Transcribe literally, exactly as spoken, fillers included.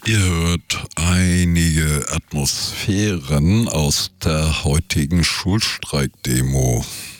Ihr hört einige Atmosphären aus der heutigen Schulstreik-Demo.